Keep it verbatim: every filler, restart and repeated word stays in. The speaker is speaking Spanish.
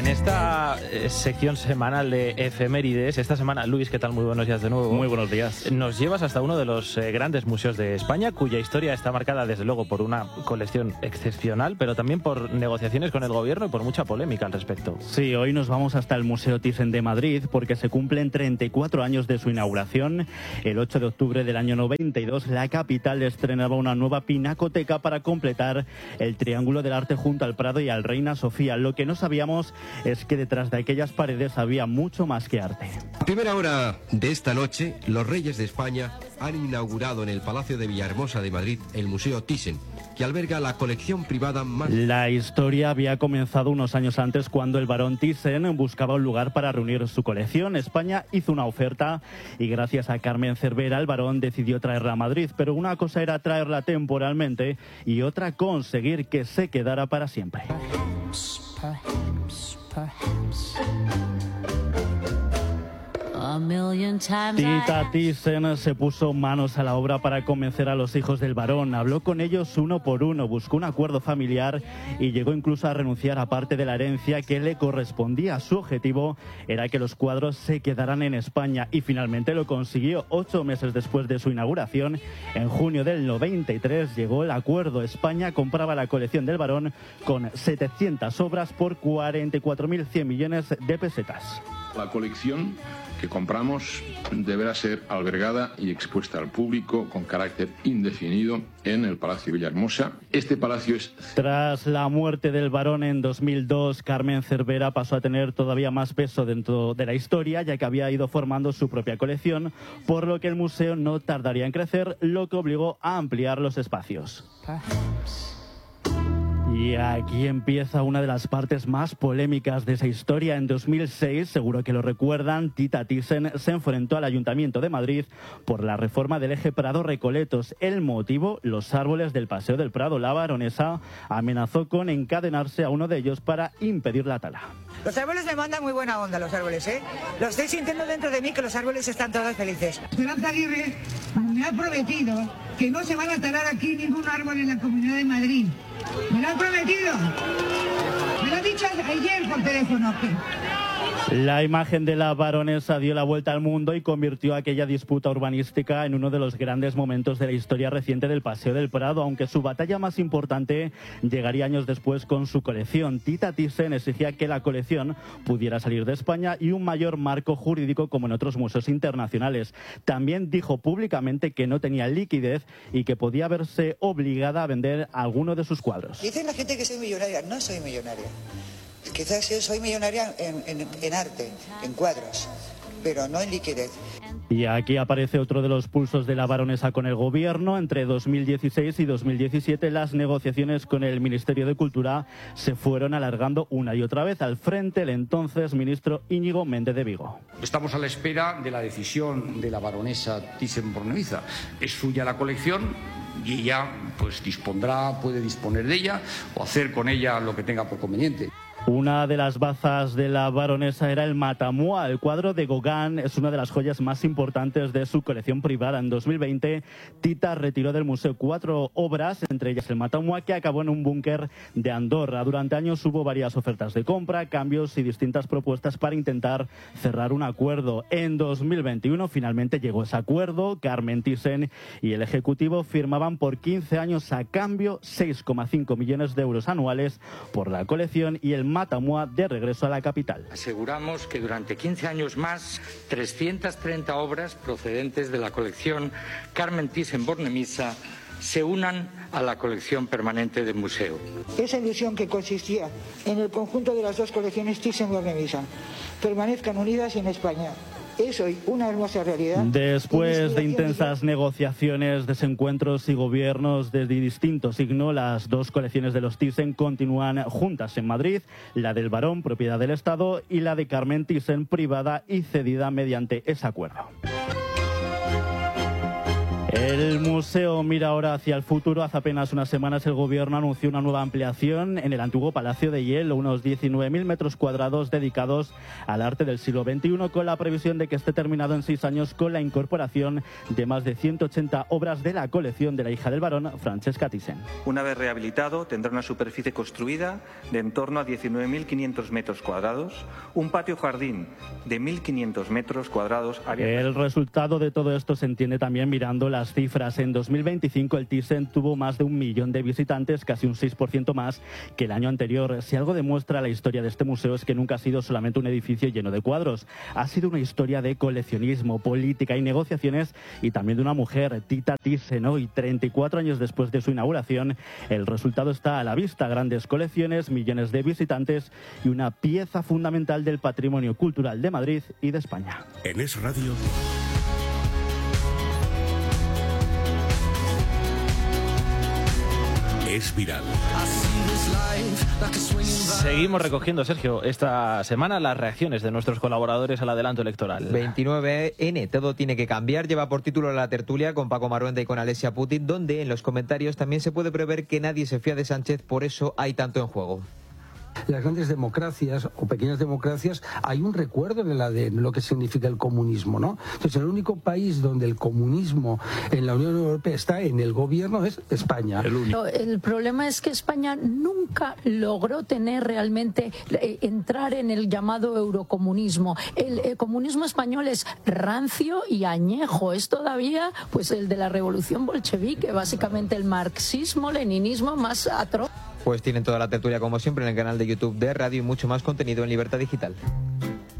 En esta eh, sección semanal de efemérides, esta semana, Luis, ¿qué tal? Muy buenos días de nuevo. Muy buenos días. Nos llevas hasta uno de los eh, grandes museos de España, cuya historia está marcada, desde luego, por una colección excepcional, pero también por negociaciones con el gobierno y por mucha polémica al respecto. Sí, hoy nos vamos hasta el Museo Thyssen de Madrid, porque se cumplen treinta y cuatro años de su inauguración. El ocho de octubre del año noventa y dos, la capital estrenaba una nueva pinacoteca para completar el Triángulo del Arte junto al Prado y al Reina Sofía. Lo que no sabíamos es que detrás de aquellas paredes había mucho más que arte. A primera hora de esta noche, los reyes de España han inaugurado en el Palacio de Villahermosa de Madrid el Museo Thyssen, que alberga la colección privada más... La historia había comenzado unos años antes, cuando el barón Thyssen buscaba un lugar para reunir su colección. España hizo una oferta y gracias a Carmen Cervera el barón decidió traerla a Madrid, pero una cosa era traerla temporalmente y otra conseguir que se quedara para siempre. Perhaps, perhaps. Tita Thyssen se puso manos a la obra para convencer a los hijos del barón. Habló con ellos uno por uno, buscó un acuerdo familiar y llegó incluso a renunciar a parte de la herencia que le correspondía. Su objetivo era que los cuadros se quedaran en España y finalmente lo consiguió. Ocho meses después de su inauguración, en junio del noventa y tres, llegó el acuerdo. España compraba la colección del barón con setecientas obras por cuarenta y cuatro mil cien millones de pesetas. La colección que compramos deberá ser albergada y expuesta al público con carácter indefinido en el Palacio de Villahermosa. Este palacio es... Tras la muerte del barón en dos mil dos, Carmen Cervera pasó a tener todavía más peso dentro de la historia, ya que había ido formando su propia colección, por lo que el museo no tardaría en crecer, lo que obligó a ampliar los espacios. Y aquí empieza una de las partes más polémicas de esa historia. En dos mil seis, seguro que lo recuerdan, Tita Thyssen se enfrentó al Ayuntamiento de Madrid por la reforma del eje Prado-Recoletos. El motivo, los árboles del Paseo del Prado. La baronesa amenazó con encadenarse a uno de ellos para impedir la tala. Los árboles me mandan muy buena onda, los árboles, ¿eh? Lo estoy sintiendo dentro de mí, que los árboles están todos felices. Esperanza Aguirre me ha prometido que no se van a talar aquí ningún árbol en la Comunidad de Madrid. Me lo han prometido. Me lo ha dicho ayer por teléfono. La imagen de la baronesa dio la vuelta al mundo y convirtió aquella disputa urbanística en uno de los grandes momentos de la historia reciente del Paseo del Prado, aunque su batalla más importante llegaría años después con su colección. Tita Thyssen exigía que la colección pudiera salir de España y un mayor marco jurídico como en otros museos internacionales. También dijo públicamente que no tenía liquidez y que podía verse obligada a vender alguno de sus cuadros. Dicen la gente que soy millonaria. No soy millonaria. Quizás yo soy millonaria en, en, en arte, en cuadros, pero no en liquidez. Y aquí aparece otro de los pulsos de la baronesa con el gobierno. Entre dos mil dieciséis y dos mil diecisiete las negociaciones con el Ministerio de Cultura se fueron alargando una y otra vez. Al frente el entonces ministro Íñigo Méndez de Vigo. Estamos a la espera de la decisión de la baronesa Thyssen-Bornemisza. Es suya la colección y ella pues dispondrá, puede disponer de ella o hacer con ella lo que tenga por conveniente. Una de las bazas de la baronesa era el Matamua. El cuadro de Gauguin es una de las joyas más importantes de su colección privada. En dos mil veinte, Tita retiró del museo cuatro obras, entre ellas el Matamua, que acabó en un búnker de Andorra. Durante años hubo varias ofertas de compra, cambios y distintas propuestas para intentar cerrar un acuerdo. En dos mil veintiuno finalmente llegó ese acuerdo. Carmen Thyssen y el Ejecutivo firmaban por quince años a cambio seis coma cinco millones de euros anuales por la colección y el Matamua de regreso a la capital. Aseguramos que durante quince años más, trescientas treinta obras procedentes de la colección Carmen Thyssen-Bornemisza se unan a la colección permanente del museo. Esa ilusión que consistía en el conjunto de las dos colecciones Thyssen-Bornemisza permanezcan unidas en España. Es hoy una hermosa realidad. Después de intensas negociaciones, desencuentros y gobiernos de distinto signo, las dos colecciones de los Thyssen continúan juntas en Madrid, la del barón, propiedad del Estado, y la de Carmen Thyssen, privada y cedida mediante ese acuerdo. El museo mira ahora hacia el futuro. Hace apenas unas semanas el gobierno anunció una nueva ampliación en el antiguo Palacio de Hielo, unos diecinueve mil metros cuadrados dedicados al arte del siglo veintiuno, con la previsión de que esté terminado en seis años con la incorporación de más de ciento ochenta obras de la colección de la hija del barón, Francesca Thyssen. Una vez rehabilitado, tendrá una superficie construida de en torno a diecinueve mil quinientos metros cuadrados, un patio-jardín de mil quinientos metros cuadrados. El resultado de todo esto se entiende también mirando las cifras. En dos mil veinticinco el Thyssen tuvo más de un millón de visitantes, casi un seis por ciento más que el año anterior. Si algo demuestra la historia de este museo es que nunca ha sido solamente un edificio lleno de cuadros. Ha sido una historia de coleccionismo, política y negociaciones, y también de una mujer, Tita Thyssen. Hoy, treinta y cuatro años después de su inauguración, el resultado está a la vista. Grandes colecciones, millones de visitantes y una pieza fundamental del patrimonio cultural de Madrid y de España. En Es Radio. Es viral. Seguimos recogiendo, Sergio, esta semana las reacciones de nuestros colaboradores al adelanto electoral. veintinueve ene, todo tiene que cambiar, lleva por título la tertulia con Paco Maruenda y con Alessia Putit, donde en los comentarios también se puede prever que nadie se fía de Sánchez, por eso hay tanto en juego. En las grandes democracias o pequeñas democracias hay un recuerdo de, la de lo que significa el comunismo, ¿no? Entonces, el único país donde el comunismo en la Unión Europea está en el gobierno es España. El, único. el problema es que España nunca logró tener realmente, eh, entrar en el llamado eurocomunismo. El, el comunismo español es rancio y añejo, es todavía pues el de la revolución bolchevique, básicamente el marxismo, leninismo más atroz. Pues tienen toda la tertulia como siempre en el canal de YouTube de Radio y mucho más contenido en Libertad Digital.